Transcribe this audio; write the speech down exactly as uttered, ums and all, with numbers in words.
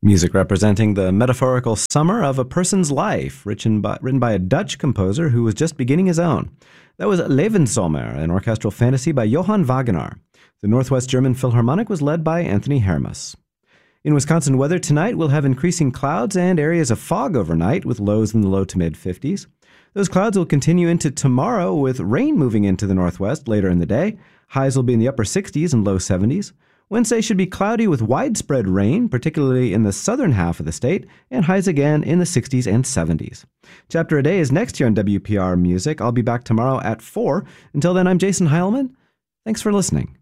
Music representing the metaphorical summer of a person's life, written by, written by a Dutch composer who was just beginning his own. That was Levenszomer, an orchestral fantasy by Johann Wagenaar. The Northwest German Philharmonic was led by Anthony Hermes. In Wisconsin weather tonight, we'll have increasing clouds and areas of fog overnight with lows in the low to mid fifties. Those clouds will continue into tomorrow with rain moving into the northwest later in the day. Highs will be in the upper sixties and low seventies. Wednesday should be cloudy with widespread rain, particularly in the southern half of the state, and highs again in the sixties and seventies. Chapter a Day is next here on W P R Music. I'll be back tomorrow at four. Until then, I'm Jason Heilman. Thanks for listening.